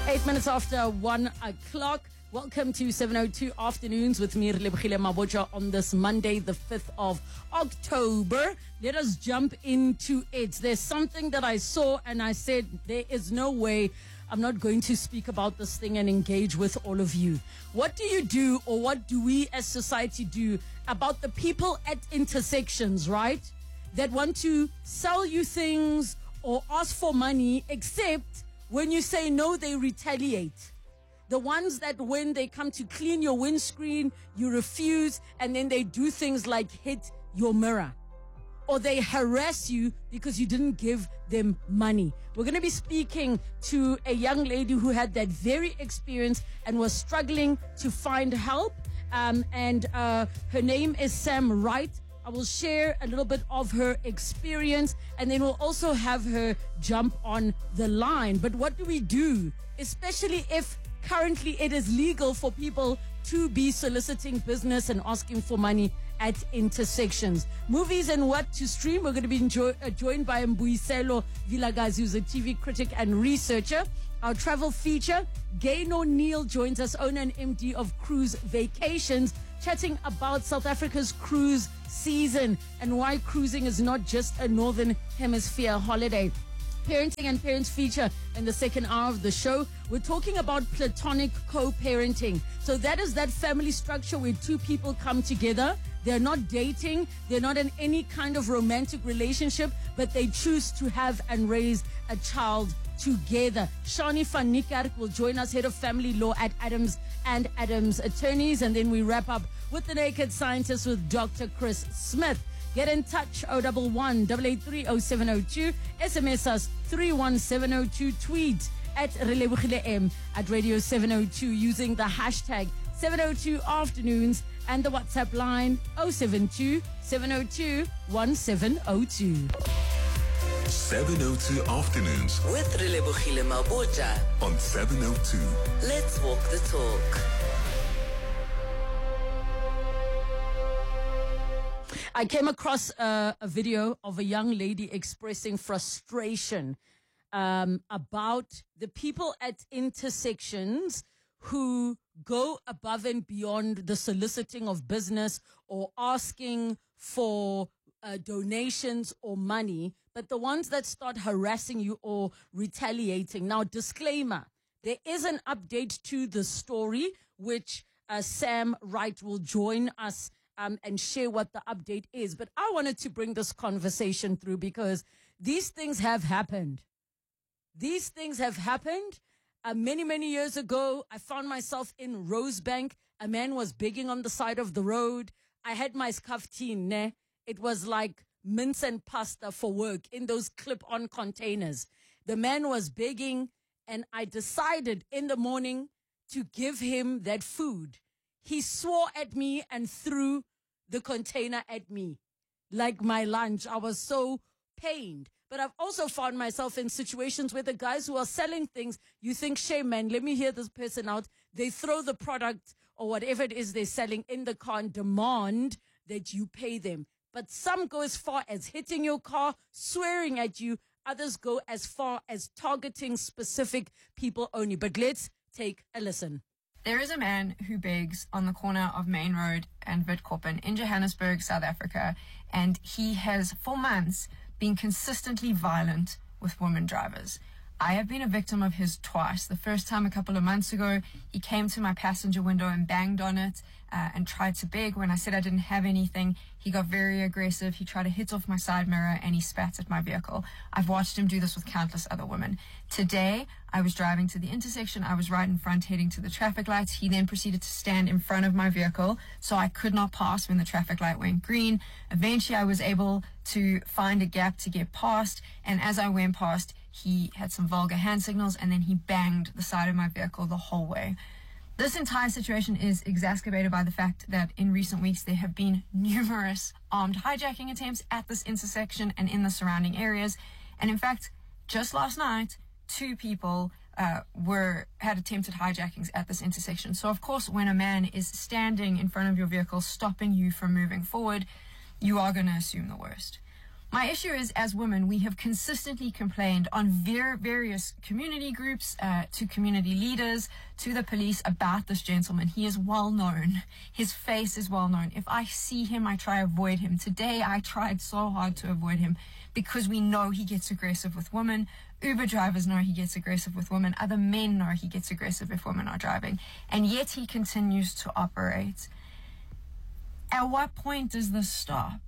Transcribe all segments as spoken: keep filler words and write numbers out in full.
Eight minutes after one o'clock. Welcome to seven oh two Afternoons with me, Relebohile Mabotja, on this Monday, the fifth of October. Let us jump into it. There's something that I saw and I said, there is no way I'm not going to speak about this thing and engage with all of you. What do you do, or what do we as society do about the people at intersections, right? That want to sell you things or ask for money, except when you say no, they retaliate. The ones that when they come to clean your windscreen, you refuse, and then they do things like hit your mirror. Or they harass you because you didn't give them money. We're going to be speaking to a young lady who had that very experience and was struggling to find help. Um, and uh, her name is Sam Wright. I will share a little bit of her experience, and then we'll also have her jump on the line. But what do we do, especially if currently it is legal for people to be soliciting business and asking for money at intersections? Movies and what to stream. We're going to be enjoy, uh, joined by Mbuyiselo Vilakazi, who's a T V critic and researcher. Our travel feature, Gain O'Neill joins us, owner and M D of Cruise Vacations, chatting about South Africa's cruise season and why cruising is not just a Northern Hemisphere holiday. Parenting and Parents feature in the second hour of the show. We're talking about platonic co-parenting. So that is that family structure where two people come together. They're not dating. They're not in any kind of romantic relationship, but they choose to have and raise a child together. Shani van Niekerk will join us, head of family law at Adams and Adams Attorneys. And then we wrap up with the Naked Scientist with Doctor Chris Smith. Get in touch, oh one one, eight eight three, oh seven oh two. S M S us, three one seven oh two. Tweet at Relebohile M at Radio seven oh two using the hashtag seven oh two Afternoons and the WhatsApp line oh seven two, seven oh two, one seven oh two. seven oh two Afternoons with Relebohile Mabotja on seven oh two. Let's walk the talk. I came across uh, a video of a young lady expressing frustration um, about the people at intersections who go above and beyond the soliciting of business or asking for uh, donations or money, but the ones that start harassing you or retaliating. Now, disclaimer, there is an update to the story, which uh, Sam Wright will join us Um, and share what the update is. But I wanted to bring this conversation through because these things have happened. These things have happened. Uh, many, many years ago, I found myself in Rosebank. A man was begging on the side of the road. I had my skaftien, ne? It was like mince and pasta for work in those clip-on containers. The man was begging, and I decided in the morning to give him that food. He swore at me and threw the container at me like my lunch. I was so pained. But I've also found myself in situations where the guys who are selling things, you think, shame, man, let me hear this person out. They throw the product or whatever it is they're selling in the car and demand that you pay them. But some go as far as hitting your car, swearing at you. Others go as far as targeting specific people only. But let's take a listen. There is a man who begs on the corner of Main Road and Witkoppen in Johannesburg, South Africa, and he has for months been consistently violent with women drivers. I have been a victim of his twice. The first time a couple of months ago, he came to my passenger window and banged on it uh, and tried to beg. When I said I didn't have anything, he got very aggressive. He tried to hit off my side mirror and he spat at my vehicle. I've watched him do this with countless other women. Today, I was driving to the intersection. I was right in front heading to the traffic lights. He then proceeded to stand in front of my vehicle, so I could not pass when the traffic light went green. Eventually, I was able to find a gap to get past, and as I went past, he had some vulgar hand signals, and then he banged the side of my vehicle the whole way. This entire situation is exacerbated by the fact that in recent weeks there have been numerous armed hijacking attempts at this intersection and in the surrounding areas. And in fact, just last night, two people uh, were had attempted hijackings at this intersection. So of course, when a man is standing in front of your vehicle, stopping you from moving forward, you are going to assume the worst. My issue is, as women, we have consistently complained on ver- various community groups, uh, to community leaders, to the police about this gentleman. He is well known. His face is well known. If I see him, I try to avoid him. Today, I tried so hard to avoid him because we know he gets aggressive with women. Uber drivers know he gets aggressive with women. Other men know he gets aggressive if women are driving. And yet he continues to operate. At what point does this stop?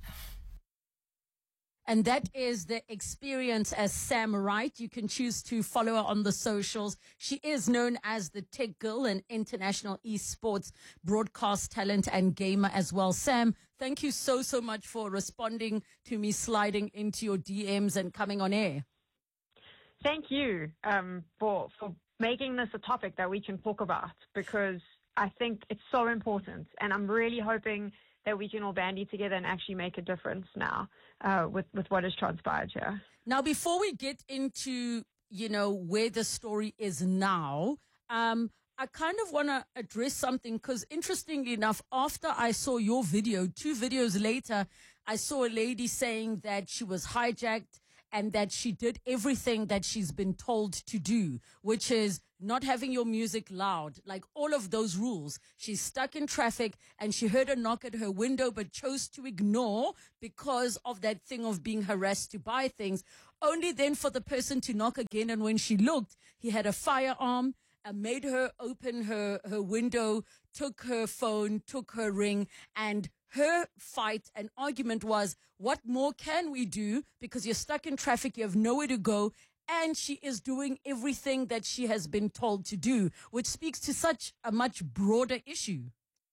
And that is the experience as Sam Wright. You can choose to follow her on the socials. She is known as the Tech Girl, an international esports broadcast talent and gamer as well. Sam, thank you so, so much for responding to me sliding into your D Ms and coming on air. Thank you um, for, for making this a topic that we can talk about, because I think it's so important. And I'm really hoping that we can all bandy together and actually make a difference now uh, with, with what has transpired here. Now, before we get into, you know, where the story is now, um, I kind of want to address something, because interestingly enough, after I saw your video, two videos later, I saw a lady saying that she was hijacked and that she did everything that she's been told to do, which is not having your music loud, like all of those rules. She's stuck in traffic and she heard a knock at her window but chose to ignore because of that thing of being harassed to buy things, only then for the person to knock again. And when she looked, he had a firearm, uh, made her open her, her window, took her phone, took her ring, and her fight and argument was, what more can we do? Because you're stuck in traffic, you have nowhere to go, and she is doing everything that she has been told to do, which speaks to such a much broader issue.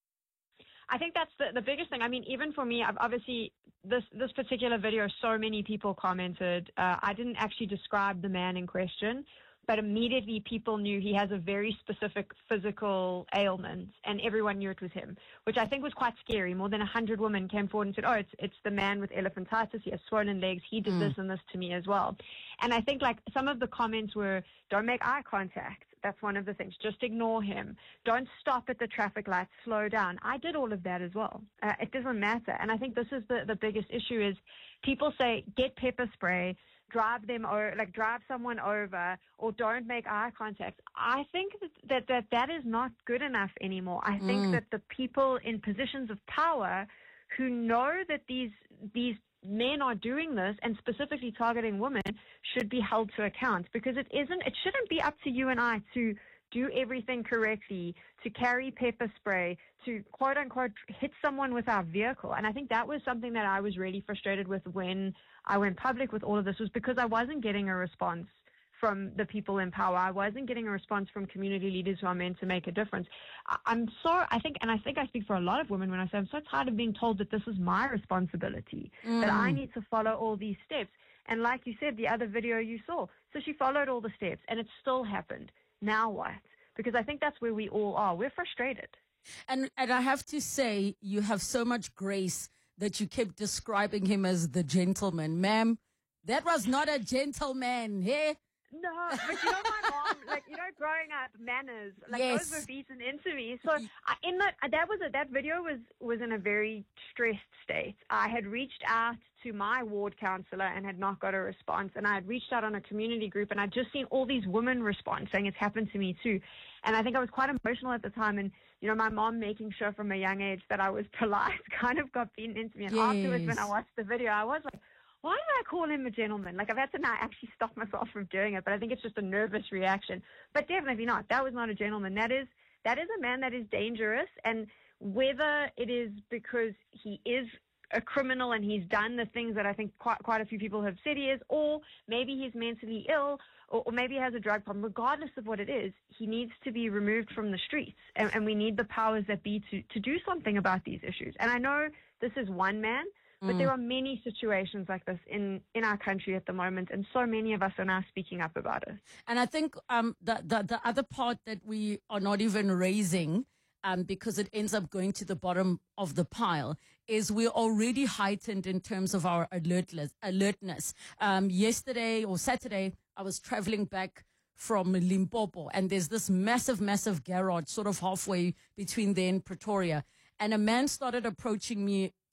I think that's the, the biggest thing. I mean, even for me, I've obviously, this, this particular video, so many people commented. Uh, I didn't actually describe the man in question, but immediately people knew he has a very specific physical ailment, and everyone knew it was him, which I think was quite scary. More than a hundred women came forward and said, oh, it's it's the man with elephantitis. He has swollen legs. He did mm. this and this to me as well. And I think, like, some of the comments were, don't make eye contact. That's one of the things. Just ignore him. Don't stop at the traffic lights. Slow down. I did all of that as well. Uh, it doesn't matter. And I think this is the, the biggest issue is people say, get pepper spray, drive them or like drive someone over, or don't make eye contact. I think that that that, that is not good enough anymore. I think mm. that the people in positions of power who know that these these men are doing this and specifically targeting women should be held to account, because it isn't it shouldn't be up to you and I to do everything correctly, to carry pepper spray, to quote unquote hit someone with our vehicle. And I think that was something that I was really frustrated with when I went public with all of this, was because I wasn't getting a response from the people in power. I wasn't getting a response from community leaders who are meant to make a difference. I, I'm so, I think, and I think I speak for a lot of women when I say I'm so tired of being told that this is my responsibility, mm. that I need to follow all these steps. And like you said, the other video you saw, so she followed all the steps and it still happened. Now what? Because I think that's where we all are. We're frustrated. And and I have to say, you have so much grace that you kept describing him as the gentleman. Ma'am, that was not a gentleman, hey? No, but you know my mom, like, you know, growing up, manners, like yes. those were beaten into me. So I, in that, that was a, that video was, was in a very stressed state. I had reached out to my ward councillor and had not got a response. And I had reached out on a community group and I'd just seen all these women respond saying it's happened to me too. And I think I was quite emotional at the time. And, you know, my mom making sure from a young age that I was polite kind of got beaten into me. And yes. afterwards, when I watched the video, I was like, why did I call him a gentleman? Like, I've had to now actually stop myself from doing it, but I think it's just a nervous reaction. But definitely not. That was not a gentleman. That is that is a man that is dangerous. And whether it is because he is a criminal and he's done the things that I think quite quite a few people have said he is, or maybe he's mentally ill, or, or maybe he has a drug problem, regardless of what it is, he needs to be removed from the streets. And, and we need the powers that be to, to do something about these issues. And I know this is one man, but mm. there are many situations like this in, in our country at the moment, and so many of us are now speaking up about it. And I think um, the, the, the other part that we are not even raising, um, because it ends up going to the bottom of the pile, is we're already heightened in terms of our alertness. alertness. Um, yesterday or Saturday, I was traveling back from Limpopo, and there's this massive, massive garage sort of halfway between there and Pretoria. And a man started approaching me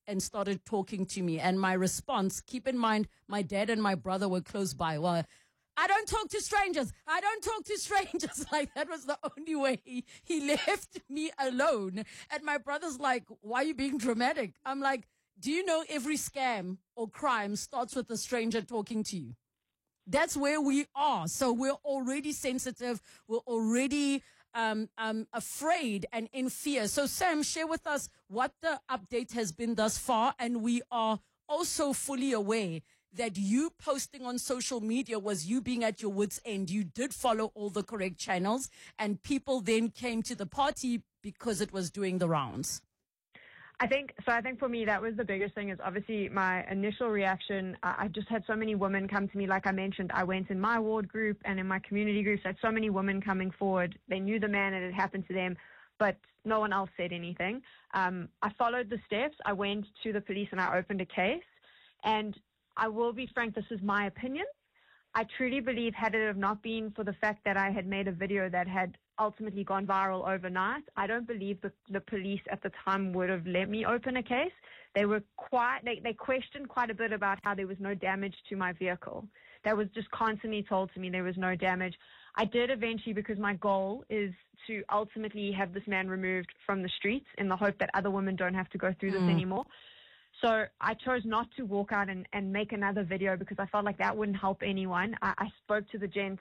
and started talking to me. And my response, keep in mind, my dad and my brother were close by. Well, I don't talk to strangers. I don't talk to strangers. Like, that was the only way he, he left me alone. And my brother's like, why are you being dramatic? I'm like, do you know every scam or crime starts with a stranger talking to you? That's where we are. So we're already sensitive. We're already um, um, afraid and in fear. So, Sam, share with us what the update has been thus far. And we are also fully aware that you posting on social media was you being at your wits' end. You did follow all the correct channels, and people then came to the party because it was doing the rounds. I think, so I think for me, that was the biggest thing, is obviously my initial reaction. I, I just had so many women come to me. Like I mentioned, I went in my ward group and in my community groups. I had so many women coming forward. They knew the man, it had happened to them, but no one else said anything. Um, I followed the steps. I went to the police and I opened a case. And I will be frank, this is my opinion. I truly believe, had it have not been for the fact that I had made a video that had ultimately gone viral overnight, I don't believe the, the police at the time would have let me open a case. They were quite, they, they questioned quite a bit about how there was no damage to my vehicle. That was just constantly told to me there was no damage. I did eventually, because my goal is to ultimately have this man removed from the streets in the hope that other women don't have to go through this Mm. anymore. So I chose not to walk out and, and make another video because I felt like that wouldn't help anyone. I, I spoke to the gent